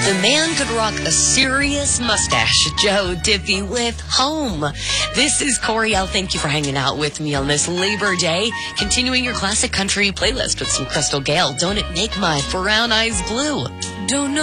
The man could rock a serious mustache. Joe Diffie with Home. This is Corey L. Thank you for hanging out with me on this Labor Day. Continuing your classic country playlist with some Crystal Gale. Don't it make my brown eyes blue? Don't know.